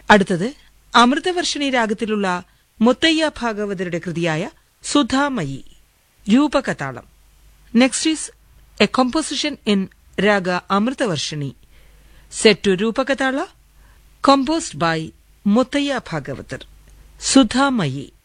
അടുത്തത് Amritavarshini രാഗത്തിലുള്ള Muthaiah ഭാഗവതരുടെ കൃതിയായ സുധാമയി രൂപകതാളം. Next is A composition in raga Amritavarshini set to Rupakatala, composed by Muttaya Bhagavatar. Sudhamayi.